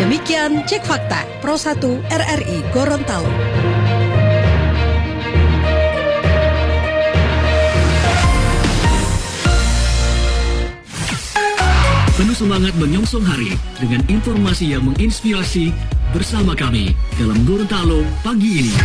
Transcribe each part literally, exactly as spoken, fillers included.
Demikian Cek Fakta Pro satu R R I Gorontalo. Penuh semangat menyongsong hari dengan informasi yang menginspirasi bersama kami dalam Gorontalo pagi ini.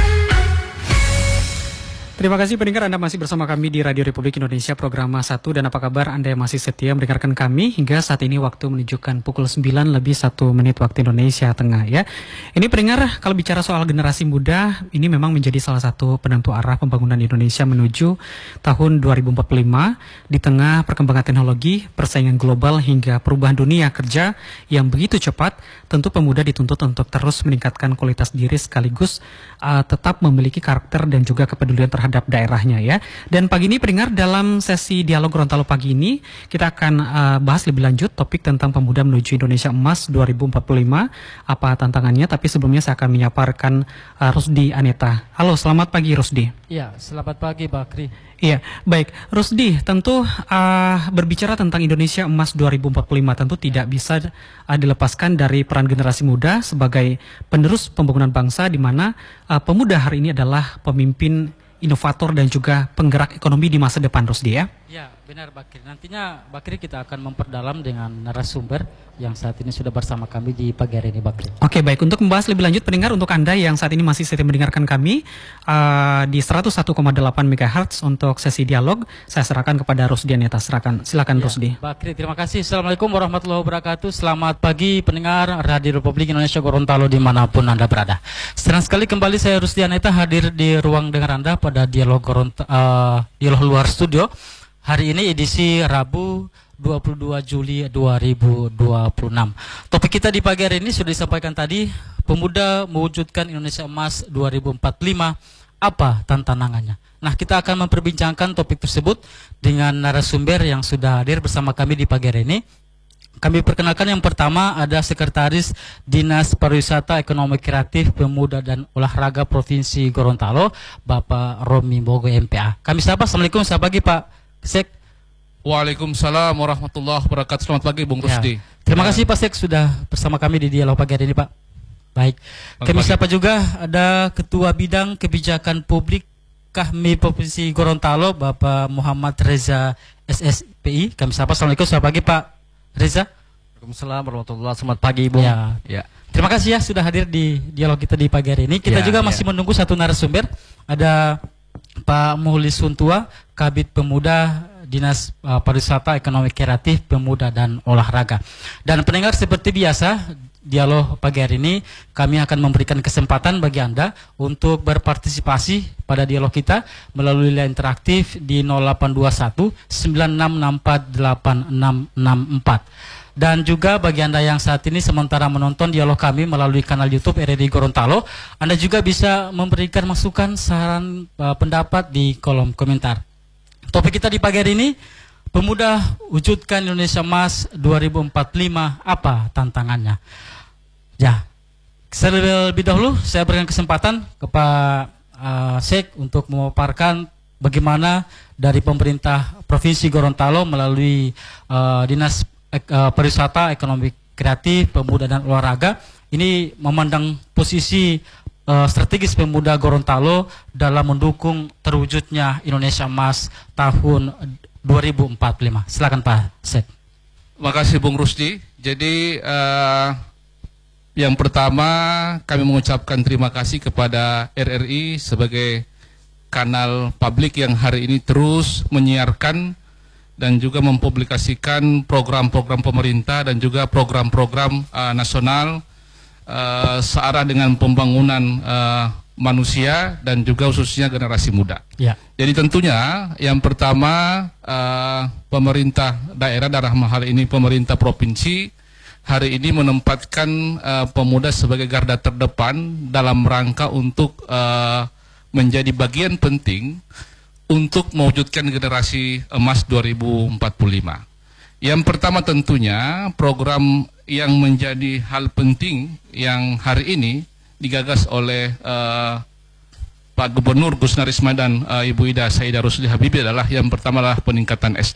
Terima kasih pendengar, Anda masih bersama kami di Radio Republik Indonesia program satu. Dan apa kabar Anda yang masih setia mendengarkan kami hingga saat ini waktu menunjukkan pukul sembilan lebih satu menit waktu Indonesia Tengah ya. Ini pendengar, kalau bicara soal generasi muda, ini memang menjadi salah satu penentu arah pembangunan Indonesia menuju tahun dua ribu empat puluh lima di tengah perkembangan teknologi, persaingan global hingga perubahan dunia kerja yang begitu cepat. Tentu pemuda dituntut untuk terus meningkatkan kualitas diri sekaligus uh, tetap memiliki karakter dan juga kepedulian terhadap daerahnya ya. Dan pagi ini pendengar, dalam sesi dialog Gorontalo pagi ini kita akan uh, bahas lebih lanjut topik tentang pemuda menuju Indonesia Emas dua ribu empat puluh lima, apa tantangannya. Tapi sebelumnya saya akan menyaparkan uh, Rusdi Aneta. Halo, selamat pagi Rusdi. Ya, selamat pagi Bakri. Iya, baik. Rusdi, tentu uh, berbicara tentang Indonesia Emas dua ribu empat puluh lima tentu tidak bisa uh, dilepaskan dari peran generasi muda sebagai penerus pembangunan bangsa, di mana uh, pemuda hari ini adalah pemimpin, inovator dan juga penggerak ekonomi di masa depan, Rusdi ya. Ya, benar Bakri. Nantinya Bakri kita akan memperdalam dengan narasumber yang saat ini sudah bersama kami di pagi hari ini, Bakri. Oke, baik. Untuk membahas lebih lanjut pendengar, untuk Anda yang saat ini masih setia mendengarkan kami uh, di seratus satu koma delapan megahertz untuk sesi dialog, saya serahkan kepada Rusdi Aneta. Silakan, silakan ya, Rusdi. Bakri, terima kasih. Assalamualaikum warahmatullahi wabarakatuh. Selamat pagi pendengar Radio Republik Indonesia Gorontalo dimanapun Anda berada. Senang sekali kembali saya Rusdi Aneta hadir di ruang dengar Anda pada dialog Gorontalo, uh, dialog luar studio. Hari ini edisi Rabu dua puluh dua Juli dua ribu dua puluh enam. Topik kita di pagi hari ini sudah disampaikan tadi, pemuda mewujudkan Indonesia Emas dua ribu empat puluh lima, apa tantangannya? Nah, kita akan memperbincangkan topik tersebut dengan narasumber yang sudah hadir bersama kami di pagi hari ini. Kami perkenalkan yang pertama ada Sekretaris Dinas Pariwisata Ekonomi Kreatif Pemuda dan Olahraga Provinsi Gorontalo, Bapak Romi Bogo M P A. Kami sapa, Assalamualaikum, selamat pagi Pak Sek. Waalaikumsalam warahmatullahi wabarakatuh. Selamat pagi Bung Rusdi. Ya. Terima ya. kasih Pak Sek sudah bersama kami di dialog pagi hari ini Pak. Baik. Selamat kami pagi. sapa juga ada Ketua Bidang Kebijakan Publik Kahmi Provinsi Gorontalo, Bapak Muhammad Reza S S P I. Kami sapa, Assalamualaikum, selamat pagi Pak Reza. Waalaikumsalam warahmatullahi wabarakatuh. Selamat pagi Bung. Ya. Ya. Terima kasih ya sudah hadir di dialog kita di pagi hari ini. Kita Ya, juga ya. masih menunggu satu narasumber. Ada Pak Muhlis Suntua, Kabid Pemuda Dinas uh, Pariwisata Ekonomi Kreatif Pemuda dan Olahraga. Dan pendengar, seperti biasa dialog pagi hari ini kami akan memberikan kesempatan bagi Anda untuk berpartisipasi pada dialog kita melalui line interaktif di nol delapan dua satu sembilan enam enam empat delapan enam enam empat. Dan juga bagi Anda yang saat ini sementara menonton dialog kami melalui kanal YouTube R R I Gorontalo, Anda juga bisa memberikan masukan, saran, uh, pendapat di kolom komentar. Topik kita di pagi hari ini, pemuda wujudkan Indonesia Emas dua ribu empat puluh lima, apa tantangannya? Ya, terlebih dahulu saya berikan kesempatan kepada uh, Sek untuk memaparkan bagaimana dari pemerintah Provinsi Gorontalo melalui uh, Dinas Uh, Pariwisata Ekonomi Kreatif Pemuda dan Olahraga ini memandang posisi uh, strategis pemuda Gorontalo dalam mendukung terwujudnya Indonesia Emas tahun dua ribu empat puluh lima. Silakan Pak Sek. Terima kasih Bung Rusdi. Jadi uh, yang pertama kami mengucapkan terima kasih kepada R R I sebagai kanal publik yang hari ini terus menyiarkan dan juga mempublikasikan program-program pemerintah dan juga program-program uh, nasional uh, searah dengan pembangunan uh, manusia dan juga khususnya generasi muda. Ya. Jadi tentunya yang pertama uh, pemerintah daerah dalam hal ini pemerintah provinsi hari ini menempatkan uh, pemuda sebagai garda terdepan dalam rangka untuk uh, menjadi bagian penting untuk mewujudkan generasi emas dua ribu empat puluh lima. Yang pertama tentunya program yang menjadi hal penting yang hari ini digagas oleh uh, Pak Gubernur Gus Narisma dan uh, Ibu Ida Saidah Rusli Habibie adalah yang pertama adalah peningkatan S D M.